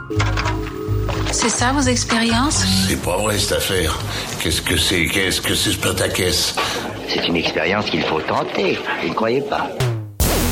C'est ça vos expériences? C'est pas vrai cette affaire. Qu'est-ce que c'est ce pataquès? C'est une expérience qu'il faut tenter, vous ne croyez pas?